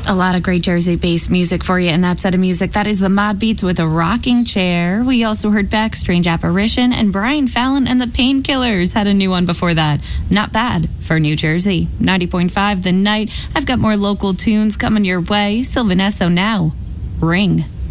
A lot of great Jersey-based music for you in that set of music. That is the Mod Beats with a Rocking Chair. We also heard Beck, Strange Apparition, and Brian Fallon and the Painkillers had a new one before that. Not bad for New Jersey. 90.5 The Night. I've got more local tunes coming your way. Sylvanesso now. Ring.